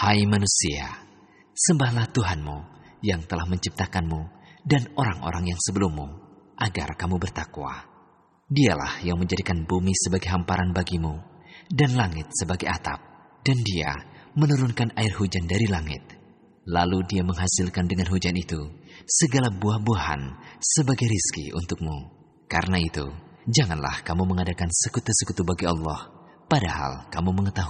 Hai manusia, sembahlah Tuhanmu yang telah menciptakanmu dan orang-orang yang sebelummu, agar kamu bertakwa. Dialah yang menjadikan bumi sebagai hamparan bagimu, dan langit sebagai atap, dan Dia menurunkan air hujan dari langit. Lalu Dia menghasilkan dengan hujan itu segala buah-buahan sebagai rizki untukmu. Karena itu, janganlah kamu mengadakan sekutu-sekutu bagi Allah, padahal kamu mengetahui